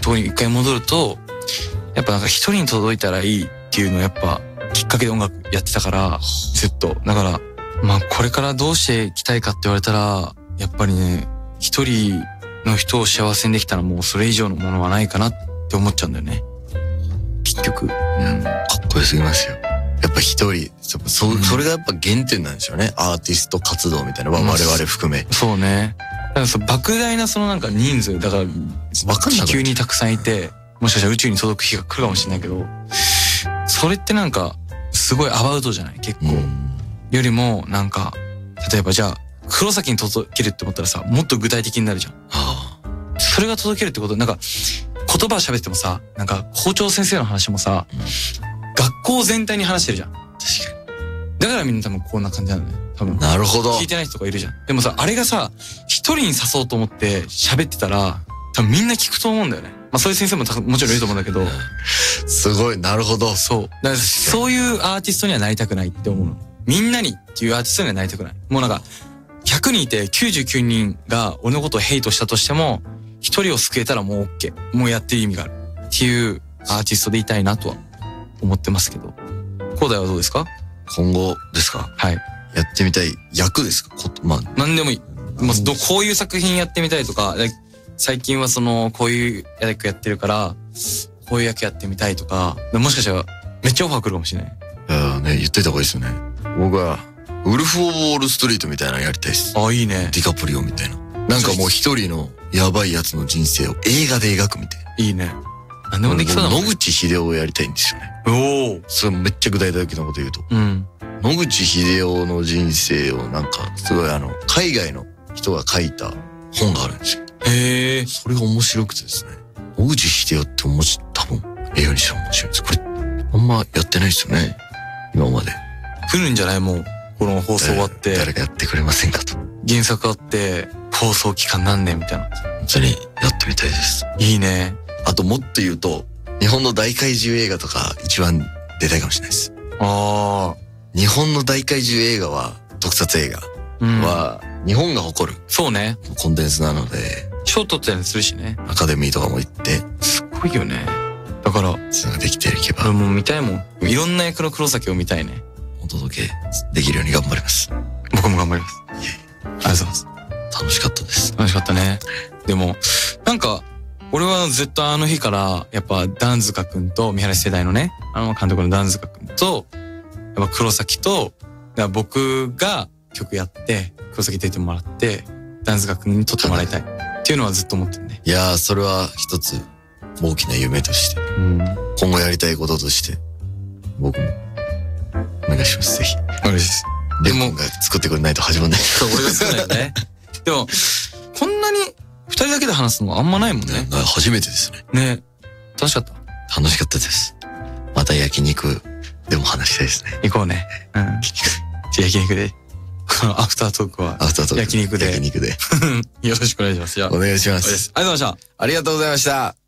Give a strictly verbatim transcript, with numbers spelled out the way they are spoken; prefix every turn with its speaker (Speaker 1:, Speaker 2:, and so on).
Speaker 1: とこに一回戻ると、やっぱなんか一人に届いたらいいっていうのをやっぱきっかけで音楽やってたから、ずっと。だから、まあこれからどうしていきたいかって言われたら、やっぱりね、一人の人を幸せにできたらもうそれ以上のものはないかなって思っちゃうんだよね。結局。うん。
Speaker 2: かっこよすぎますよ。やっぱ一人、そ、うん、それがやっぱ原点なんでしょうね。アーティスト活動みたいな、我々含め。
Speaker 1: そうね。だからその莫大なそのなんか人数、だから地球にたくさんいて、もしかしたら宇宙に届く日が来るかもしれないけど、それってなんかすごいアバウトじゃない？結構。よりもなんか、例えばじゃあ黒崎に届けるって思ったらさ、もっと具体的になるじゃん。はあ、それが届けるってこと、なんか言葉喋ってもさ、なんか校長先生の話もさ、うん、学校全体に話してるじゃん。確かに。だからみんな多分こんな感じなんだよね。多分。
Speaker 2: なるほど。
Speaker 1: 聞いてない人がいるじゃん。でもさ、あれがさ、一人に誘おうと思って喋ってたら、多分みんな聞くと思うんだよね。まあそういう先生ももちろんいると思うんだけど。
Speaker 2: すごい、なるほど。
Speaker 1: そう。だからそういうアーティストにはなりたくないって思うの。みんなにっていうアーティストにはなりたくない。もうなんか、ひゃくにんいてきゅうじゅうきゅうにんが俺のことをヘイトしたとしても、一人を救えたらもう OK。もうやってる意味がある。っていうアーティストでいたいなとは思ってますけど。広大はどうですか？
Speaker 2: 今後ですか？はい。やってみたい役ですか？こまあ、
Speaker 1: 何でもいい。まあ、どこういう作品やってみたいとか、最近はその、こういう役やってるから、こういう役やってみたいとか、もしかしたらめっちゃオファー来るかもしれない。
Speaker 2: いやね、言っといた方がいいですよね。僕は、ウルフ・オブ・ウォール・ストリートみたいなのやりたいです。
Speaker 1: あ、いいね。
Speaker 2: ディカプリオみたいな。なんかもう一人のやばいやつの人生を映画で描くみたいな。
Speaker 1: いいね。何でもできそうだもんね。
Speaker 2: 野口英世をやりたいんですよね。
Speaker 1: おお。
Speaker 2: それめっちゃ具体的なこと言うと。
Speaker 1: うん。
Speaker 2: 野口英世の人生をなんか、すごいあの、海外の人が書いた本があるんですよ。
Speaker 1: へえ。
Speaker 2: それが面白くてですね。野口英世って面白い、多分映画にしたら面白いです。これ、あんまやってないですよね。今まで。
Speaker 1: 来るんじゃない？もう、この放送終わって。
Speaker 2: 誰かやってくれませんかと。
Speaker 1: 原作あって、放送期間何年みたいな。
Speaker 2: 本当にやってみたいです。
Speaker 1: いいね。
Speaker 2: あともっと言うと、日本の大怪獣映画とか一番出たいかもしれないです。ああ。日本の大怪獣映画は、特撮映画は、日本が誇る。
Speaker 1: そうね。
Speaker 2: コンテンツなので。
Speaker 1: 賞取ったりするしね。
Speaker 2: アカデミーとかも行って。
Speaker 1: すごいよね。だから。
Speaker 2: それができていけば。
Speaker 1: 俺もう見たいもん。いろんな役の黒崎を見たいね。
Speaker 2: お届けできるように頑張ります。
Speaker 1: 僕も頑張ります。いえいえ。ありがとうございます。
Speaker 2: 楽しかったです。
Speaker 1: 楽しかったね。でも、なんか、俺はずっとあの日から、やっぱ、ダンズカ君と、三原世代のね、あの監督のダンズカ君と、やっぱ黒崎と、僕が曲やって、黒崎出てもらって、ダンズカ君に撮ってもらいたい。っていうのはずっと思ってるね。
Speaker 2: いやー、それは一つ、大きな夢として、うん、今後やりたいこととして、僕も、お願いします、ぜひ。
Speaker 1: お願いします。
Speaker 2: でも、作ってくれないと始まんない。
Speaker 1: そう、俺が作らないよね。でも、こんなに二人だけで話すのあんまないもんね。
Speaker 2: 初めてですね。
Speaker 1: ね。楽しかった？
Speaker 2: 楽しかったです。また焼肉でも話したいですね。
Speaker 1: 行こうね。うん。じゃあ焼肉で。このアフタートークは。
Speaker 2: アフタートーク。
Speaker 1: 焼肉で。
Speaker 2: 焼肉で。
Speaker 1: よろしくお願いします。
Speaker 2: お願いします。
Speaker 1: ありがとうございました。
Speaker 2: ありがとうございました。